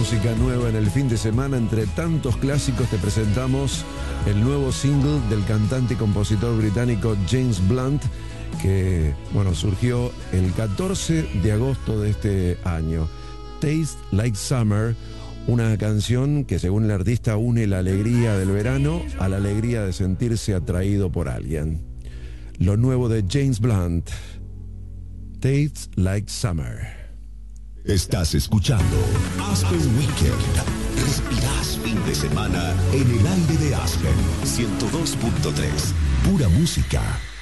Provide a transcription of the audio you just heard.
música nueva en el fin de semana. Entre tantos clásicos te presentamos el nuevo single del cantante y compositor británico James Blunt, que, surgió el 14 de agosto de este año. Taste Like Summer, una canción que, según el artista, une la alegría del verano a la alegría de sentirse atraído por alguien. Lo nuevo de James Blunt, Taste Like Summer. Estás escuchando Aspen Weekend. Respirás fin de semana en el aire de Aspen 102.3. Pura música.